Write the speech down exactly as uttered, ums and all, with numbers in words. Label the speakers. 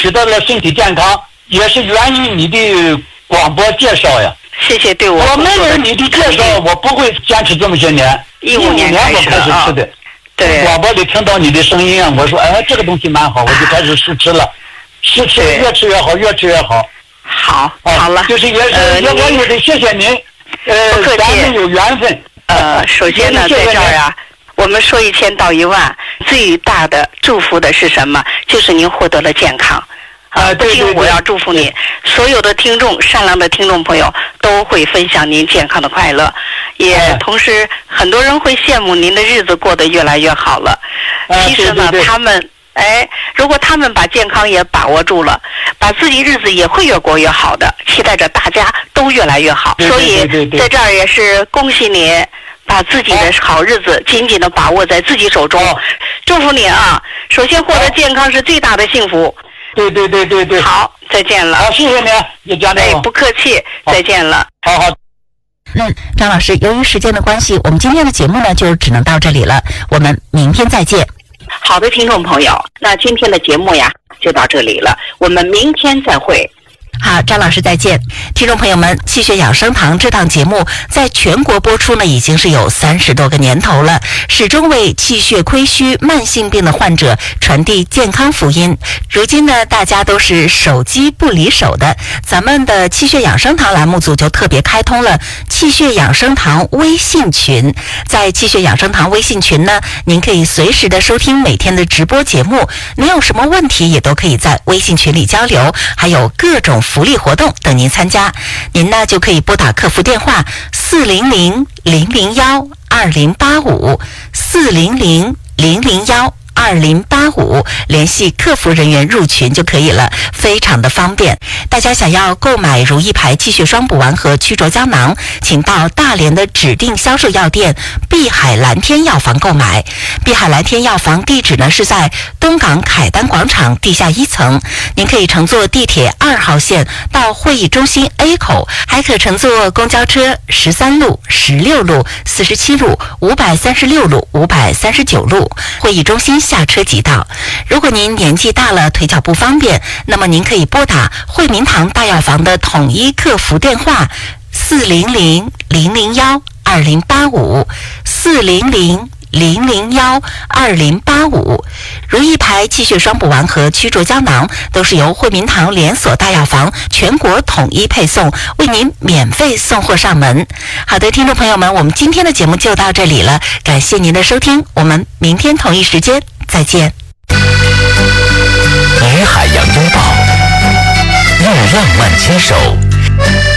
Speaker 1: 取得了身体健康，也是源于你的广播介绍呀。
Speaker 2: 谢谢对我。
Speaker 1: 我没有你的介绍，我不会坚持这么些年。
Speaker 2: 一五年
Speaker 1: 我开始吃的。啊、
Speaker 2: 对。
Speaker 1: 广播里听到你的声音啊，我说哎，这个东西蛮好，我就开始试吃了，试吃越吃越好，越吃越好。
Speaker 2: 好，好了。
Speaker 1: 就是也是、呃、也我也得谢谢您。呃，
Speaker 2: 不客气。
Speaker 1: 咱们有缘分。
Speaker 2: 呃，首先呢，在这儿呀、啊。我们说一千道一万，最大的祝福的是什么？就是您获得了健康。
Speaker 1: 啊，
Speaker 2: 不仅我要祝福你，所有的听众，善良的听众朋友都会分享您健康的快乐，也同时很多人会羡慕您的日子过得越来越好了。其实呢，他们哎，如果他们把健康也把握住了，把自己日子也会越过越好的。期待着大家都越来越好。所以在这儿也是恭喜您。把自己的好日子紧紧地把握在自己手中，哦、祝福你啊！首先获得健康是最大的幸福。
Speaker 1: 对对对对对。
Speaker 2: 好，再见了。
Speaker 1: 好，谢谢你，叶家长。
Speaker 2: 哎，不客气，再见了。
Speaker 1: 好好。
Speaker 3: 嗯，张老师，由于时间的关系，我们今天的节目呢就只能到这里了，我们明天再见。
Speaker 2: 好的，听众朋友，那今天的节目呀就到这里了，我们明天再会。
Speaker 3: 好，张老师再见。听众朋友们，气血养生堂这档节目在全国播出呢，已经是有三十多个年头了，始终为气血亏虚慢性病的患者传递健康福音。如今呢，大家都是手机不离手的，咱们的气血养生堂栏目组就特别开通了气血养生堂微信群。在气血养生堂微信群呢，您可以随时的收听每天的直播节目，您有什么问题也都可以在微信群里交流，还有各种福利活动等您参加。您呢就可以拨打客服电话四零零零零幺二零八五四零零零零幺二零八五，联系客服人员入群就可以了，非常的方便。大家想要购买如意牌气血双补丸和曲浊胶囊，请到大连的指定销售药店碧海蓝天药房购买。碧海蓝天药房地址呢是在东港凯丹广场地下一层，您可以乘坐地铁二号线到会议中心 A 口，还可乘坐公交车十三路、十六路、四十七路、五百三十六路、五百三十九路，会议中心下车即到。如果您年纪大了，腿脚不方便，那么您可以拨打惠民堂大药房的统一客服电话四零零零零幺二零八五四零零零零幺二零八五。如意牌气血双补丸和曲浊胶囊都是由惠民堂连锁大药房全国统一配送，为您免费送货上门。好的，听众朋友们，我们今天的节目就到这里了，感谢您的收听，我们明天同一时间再见。
Speaker 4: 与海洋拥抱，让浪漫牵手。